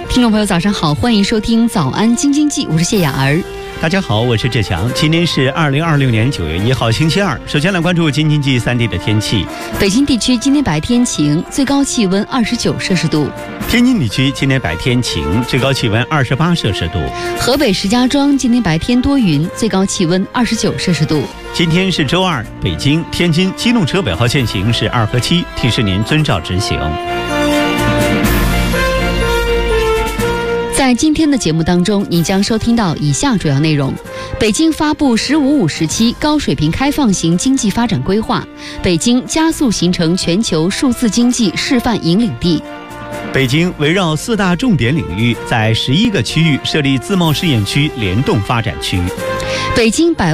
听众朋友，早上好，欢迎收听早安京津冀，我是谢雅儿。 大家好，我是志强。今天是2026年9月1号，星期二。首先来关注京津冀3地的天气。 北京地区今天白天晴，最高气温29摄氏度。 天津地区今天白天晴，最高气温28摄氏度。 河北石家庄今天白天多云，最高气温29摄氏度。 今天是周二，北京、天津机动车尾号限行是2和7，提示您遵照执行。 在今天的节目当中，你将收听到以下主要内容：北京发布“15五”时期高水平开放型经济发展规划，北京加速形成全球数字经济示范引领地。 北京围绕4大重点领域，在11个区域设立自贸试验区联动发展区。 北京